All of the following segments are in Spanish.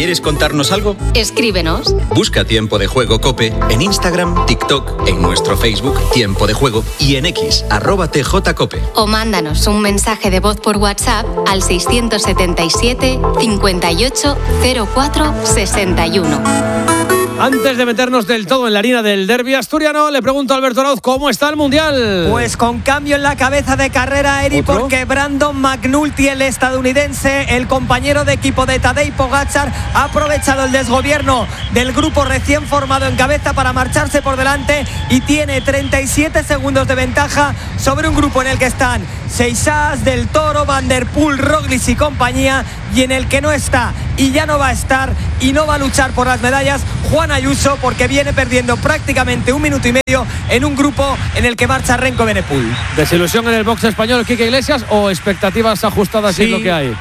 ¿Quieres contarnos algo? Escríbenos. Busca Tiempo de Juego COPE en Instagram, TikTok, en nuestro Facebook Tiempo de Juego y en X, @TJCope. O mándanos un mensaje de voz por WhatsApp al 677 58 04 61. Antes de meternos del todo en la harina del derbi asturiano, le pregunto a Alberto Arauz, ¿cómo está el Mundial? Pues con cambio en la cabeza de carrera, Eri, porque Brandon McNulty, el estadounidense, el compañero de equipo de Tadej Pogačar, ha aprovechado el desgobierno del grupo recién formado en cabeza para marcharse por delante y tiene 37 segundos de ventaja sobre un grupo en el que están Seixas, Del Toro, Van der Poel, Roglic y compañía, y en el que no está y ya no va a estar y no va a luchar por las medallas Juan Ayuso, porque viene perdiendo prácticamente 1 minuto y medio en un grupo en el que marcha Renko Benepul. ¿Desilusión en el box español, Quique Iglesias, o expectativas ajustadas? Sí. Es lo que hay?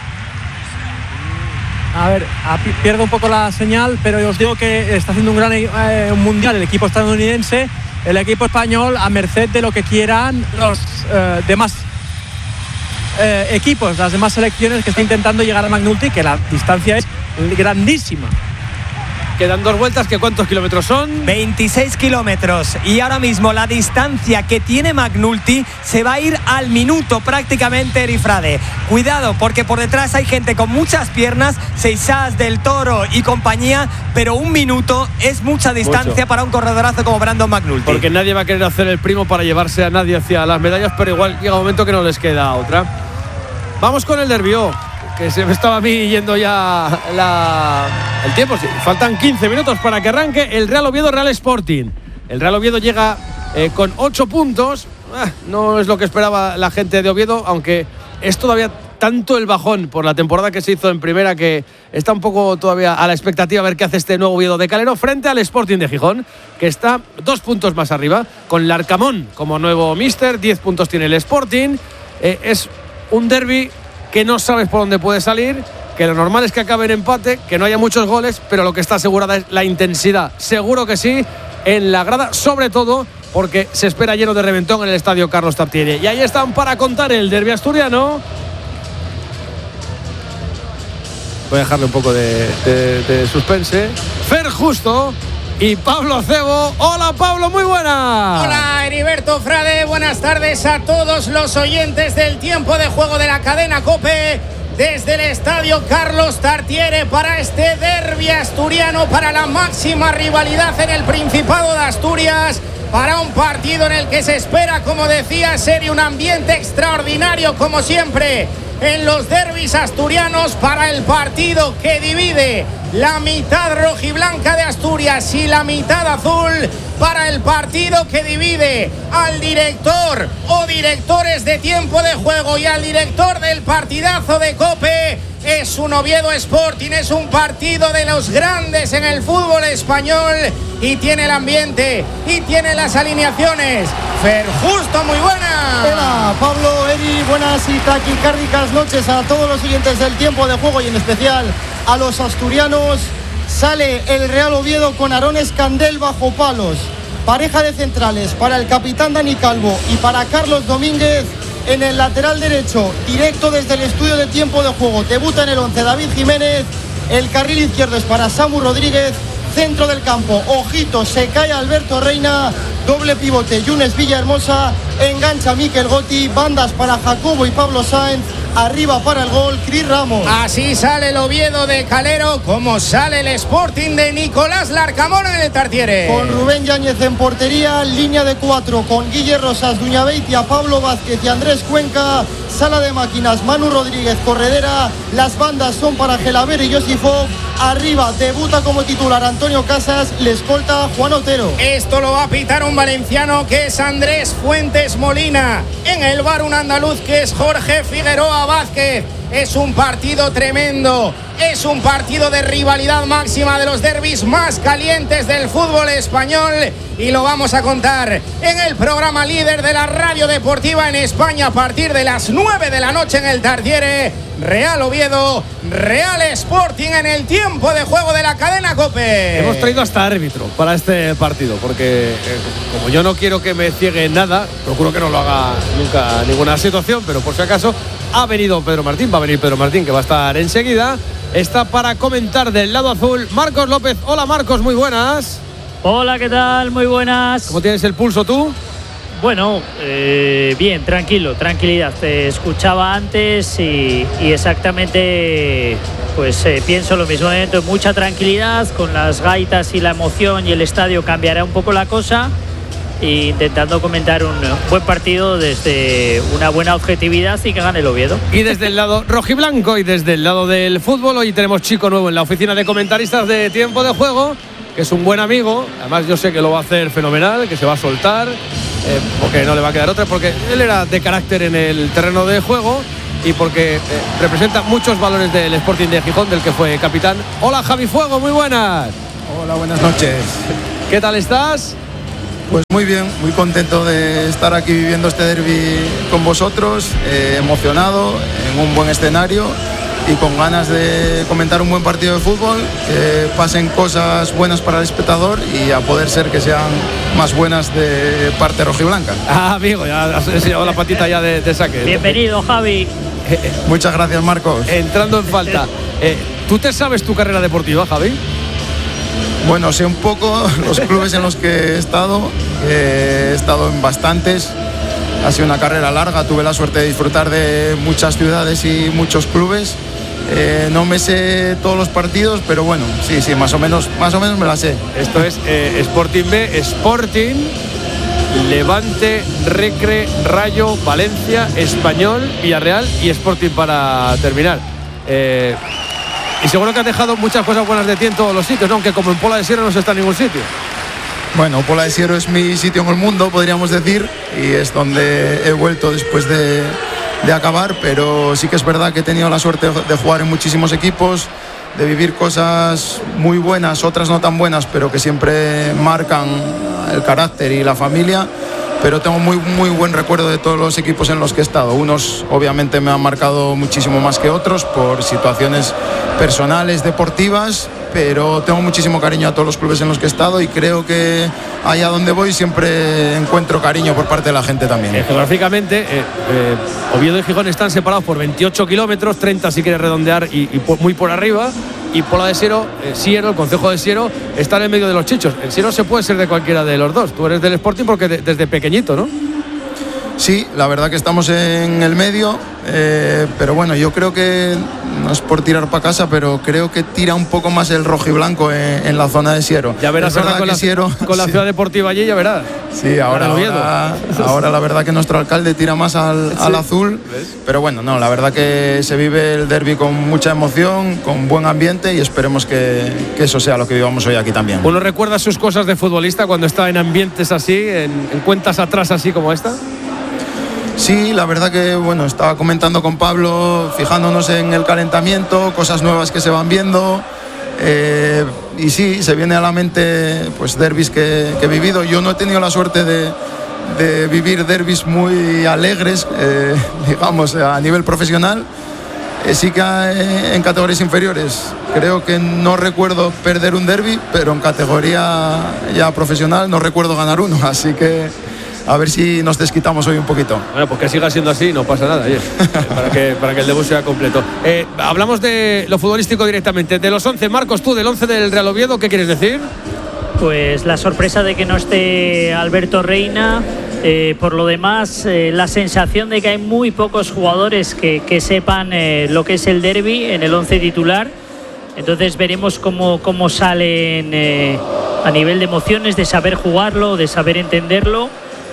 A ver, pierdo un poco la señal, pero os digo que está haciendo un gran mundial el equipo estadounidense, el equipo español a merced de lo que quieran los demás equipos, las demás selecciones que está intentando llegar a McNulty, que la distancia es grandísima. Quedan 2 vueltas, ¿que cuántos kilómetros son? 26 kilómetros. Y ahora mismo la distancia que tiene McNulty se va a ir al minuto prácticamente, Erifrade. Cuidado, porque por detrás hay gente con muchas piernas, Seixas, Del Toro y compañía, pero 1 minuto es mucha distancia para un corredorazo como Brandon McNulty. Porque nadie va a querer hacer el primo para llevarse a nadie hacia las medallas, pero igual llega un momento que no les queda otra. Vamos con el derbi, que se me estaba a mí yendo ya el tiempo. Sí, faltan 15 minutos para que arranque el Real Oviedo Real Sporting. El Real Oviedo llega con 8 puntos. No es lo que esperaba la gente de Oviedo, aunque es todavía tanto el bajón por la temporada que se hizo en primera que está un poco todavía a la expectativa a ver qué hace este nuevo Oviedo de Calero frente al Sporting de Gijón, que está 2 puntos más arriba, con Larcamón como nuevo míster. 10 puntos tiene el Sporting. Es un derbi que no sabes por dónde puede salir, que lo normal es que acabe en empate, que no haya muchos goles, pero lo que está asegurada es la intensidad. Seguro que sí, en la grada, sobre todo porque se espera lleno de reventón en el estadio Carlos Tartiere. Y ahí están para contar el derbi asturiano. Voy a dejarle un poco de suspense. Fer Justo y Pablo Acebo. Hola Pablo, muy buena. Hola Heriberto Frade, buenas tardes a todos los oyentes del Tiempo de Juego de la cadena COPE desde el estadio Carlos Tartiere para este derbi asturiano, para la máxima rivalidad en el Principado de Asturias, para un partido en el que se espera, como decía, ser un ambiente extraordinario como siempre en los derbis asturianos, para el partido que divide la mitad rojiblanca de Asturias y la mitad azul, para el partido que divide al director o directores de Tiempo de Juego y al director del partidazo de COPE. Es un Oviedo Sporting, es un partido de los grandes en el fútbol español, y tiene el ambiente y tiene las alineaciones. Fer Justo, muy buena. Hola Pablo, Eri, buenas y taquicárdicas noches a todos los oyentes del Tiempo de Juego y en especial a los asturianos. Sale el Real Oviedo con Aarón Escandel bajo palos, pareja de centrales para el capitán Dani Calvo y para Carlos Domínguez. En el lateral derecho, directo desde el estudio de Tiempo de Juego, debuta en el 11 David Jiménez. El carril izquierdo es para Samu Rodríguez. Centro del campo, ojito, se cae Alberto Reina. Doble pivote, Yunes Villahermosa. Engancha Mikel Gotti. Bandas para Jacobo y Pablo Sáenz. Arriba para el gol, Cris Ramos. Así sale el Oviedo de Calero, como sale el Sporting de Nicolás Larcamón en el Tartiere. Con Rubén Yáñez en portería, línea de 4 con Guille Rosas, Duñabeitia, Pablo Vázquez y Andrés Cuenca. Sala de máquinas, Manu Rodríguez, Corredera. Las bandas son para Gelaber y Josifov. Arriba debuta como titular Antonio Casas, le escolta Juan Otero. Esto lo va a pitar un valenciano que es Andrés Fuentes Molina. En el bar un andaluz que es Jorge Figueroa Vázquez. Es un partido tremendo, es un partido de rivalidad máxima, de los derbis más calientes del fútbol español, y lo vamos a contar en el programa líder de la radio deportiva en España a partir de las 9 de la noche en el Tartiere. Real Oviedo, Real Sporting en el tiempo de juego de la cadena COPE. Hemos traído hasta árbitro para este partido, porque como yo no quiero que me ciegue nada, procuro que no lo haga nunca ninguna situación, pero por si acaso va a venir Pedro Martín, que va a estar enseguida. Está para comentar del lado azul Marcos López. Hola Marcos, muy buenas. Hola, ¿qué tal? Muy buenas. ¿Cómo tienes el pulso tú? Bueno, bien, tranquilidad. Te escuchaba antes y exactamente pues pienso lo mismo. Mucha tranquilidad, con las gaitas y la emoción y el estadio cambiará un poco la cosa, e intentando comentar un buen partido desde una buena objetividad y que gane el Oviedo. Y desde el lado rojiblanco y desde el lado del fútbol, hoy tenemos chico nuevo en la oficina de comentaristas de Tiempo de Juego, que es un buen amigo. Además yo sé que lo va a hacer fenomenal, que se va a soltar, porque no le va a quedar otra, porque él era de carácter en el terreno de juego y porque representa muchos valores del Sporting de Gijón, del que fue capitán. Hola Javi Fuego, muy buenas. Hola, buenas noches. ¿Qué tal estás? Pues muy bien, muy contento de estar aquí viviendo este derbi con vosotros, emocionado, en un buen escenario y con ganas de comentar un buen partido de fútbol, que pasen cosas buenas para el espectador y a poder ser que sean más buenas de parte rojiblanca. Amigo, ya has enseñado la patita ya de saque. Bienvenido, Javi. Muchas gracias, Marcos. Entrando en falta, ¿tú te sabes tu carrera deportiva, Javi? Bueno, sé un poco los clubes en los que he estado en bastantes. Ha sido una carrera larga, tuve la suerte de disfrutar de muchas ciudades y muchos clubes. No me sé todos los partidos, pero bueno, sí, más o menos me la sé. Esto es Sporting B, Sporting, Levante, Recre, Rayo, Valencia, Español, Villarreal y Sporting para terminar. Y seguro que has dejado muchas cosas buenas de ti en todos los sitios, ¿no? Aunque como en Pola de Siero no se está en ningún sitio. Bueno, Pola de Siero es mi sitio en el mundo, podríamos decir, y es donde he vuelto después de acabar, pero sí que es verdad que he tenido la suerte de jugar en muchísimos equipos, de vivir cosas muy buenas, otras no tan buenas, pero que siempre marcan el carácter y la familia. Pero tengo muy buen recuerdo de todos los equipos en los que he estado. Unos obviamente me han marcado muchísimo más que otros por situaciones personales, deportivas, pero tengo muchísimo cariño a todos los clubes en los que he estado y creo que allá donde voy siempre encuentro cariño por parte de la gente también. Geográficamente, Oviedo y Gijón están separados por 28 kilómetros, 30 si quieres redondear y muy por arriba. Y Pola de Siero, el concejo de Siero, está en el medio de los chichos. En Siero se puede ser de cualquiera de los dos. Tú eres del Sporting porque desde pequeñito, ¿no? Sí, la verdad que estamos en el medio, pero bueno, yo creo que, no es por tirar para casa, pero creo que tira un poco más el rojo y blanco en la zona de Siero. Ya verás ahora con la sí. ciudad deportiva allí, ya verás. Sí, ahora la verdad que nuestro alcalde tira más al azul. ¿Ves? Pero bueno, no, la verdad que se vive el derbi con mucha emoción, con buen ambiente y esperemos que eso sea lo que vivamos hoy aquí también. ¿Uno recuerda sus cosas de futbolista cuando está en ambientes así, en cuentas atrás así como esta? Sí, la verdad que bueno, estaba comentando con Pablo, fijándonos en el calentamiento, cosas nuevas que se van viendo, y sí, se viene a la mente pues derbis que he vivido. Yo no he tenido la suerte de vivir derbis muy alegres, digamos, a nivel profesional. Sí que en categorías inferiores creo que no recuerdo perder un derbi, pero en categoría ya profesional no recuerdo ganar uno, así que a ver si nos desquitamos hoy un poquito. Bueno, pues que siga siendo así, no pasa nada, para que el debut sea completo. Hablamos de lo futbolístico directamente. De los 11, Marcos, tú del 11 del Real Oviedo, ¿qué quieres decir? Pues la sorpresa de que no esté Alberto Reina. Por lo demás, la sensación de que hay muy pocos jugadores que sepan lo que es el derbi en el 11 titular. Entonces veremos cómo salen a nivel de emociones, de saber jugarlo, de saber entenderlo.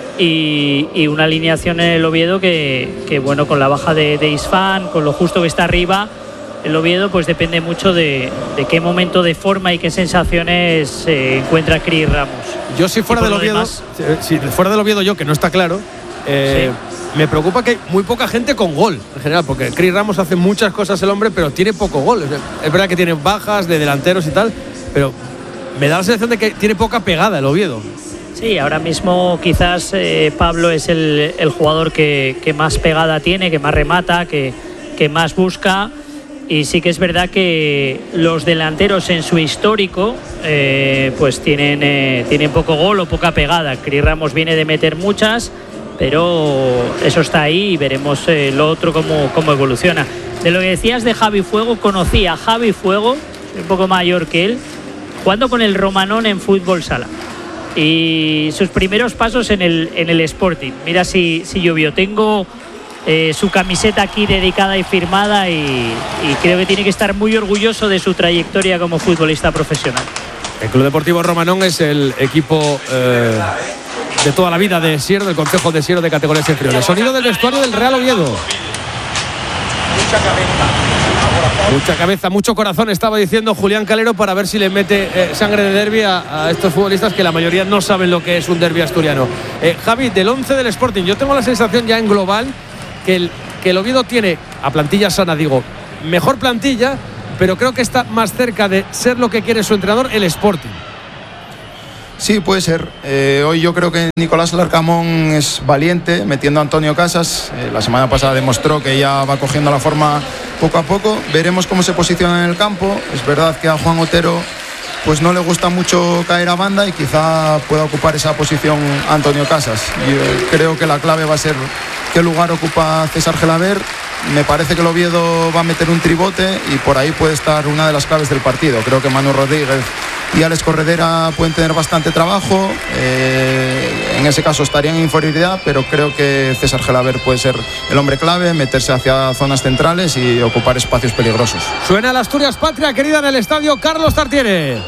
Y una alineación en el Oviedo que bueno, con la baja de Isfán, con lo justo que está arriba, el Oviedo pues depende mucho de qué momento de forma y qué sensaciones se encuentra Cris Ramos. Yo si fuera del Oviedo, si fuera del Oviedo yo, que no está claro, sí. Me preocupa que hay muy poca gente con gol en general, porque Cris Ramos hace muchas cosas el hombre, pero tiene poco gol. Es verdad que tiene bajas de delanteros y tal, pero me da la sensación de que tiene poca pegada el Oviedo. Sí, ahora mismo quizás Pablo es el jugador que más pegada tiene, que más remata, que que más busca. Y sí que es verdad que los delanteros en su histórico pues tienen poco gol o poca pegada. Cris Ramos viene de meter muchas, pero eso está ahí y veremos lo otro cómo evoluciona. De lo que decías de Javi Fuego, conocí a Javi Fuego, un poco mayor que él, jugando con el Romanón en fútbol sala. Y sus primeros pasos en el Sporting. Mira si llovió. Tengo su camiseta aquí dedicada y firmada y creo que tiene que estar muy orgulloso de su trayectoria como futbolista profesional. El Club Deportivo Romanón es el equipo de toda la vida de Siero, del Concejo de Siero de categorías inferiores. Sonido del vestuario del Real Oviedo. Mucha cabeza, mucho corazón, estaba diciendo Julián Calero, para ver si le mete sangre de derbi a estos futbolistas que la mayoría no saben lo que es un derbi asturiano. Javi, del 11 del Sporting, yo tengo la sensación ya en global que el Oviedo tiene, a plantilla sana digo, mejor plantilla, pero creo que está más cerca de ser lo que quiere su entrenador, el Sporting. Sí, puede ser. Hoy yo creo que Nicolás Larcamón es valiente metiendo a Antonio Casas. La semana pasada demostró que ya va cogiendo la forma poco a poco. Veremos cómo se posiciona en el campo. Es verdad que a Juan Otero pues no le gusta mucho caer a banda y quizá pueda ocupar esa posición Antonio Casas. Yo creo que la clave va a ser qué lugar ocupa César Gelabert. Me parece que el Oviedo va a meter un tribote y por ahí puede estar una de las claves del partido. Creo que Manu Rodríguez y Alex Corredera pueden tener bastante trabajo. En ese caso estarían en inferioridad, pero creo que César Gelabert puede ser el hombre clave, meterse hacia zonas centrales y ocupar espacios peligrosos. Suena la Asturias Patria, querida, en el estadio Carlos Tartiere.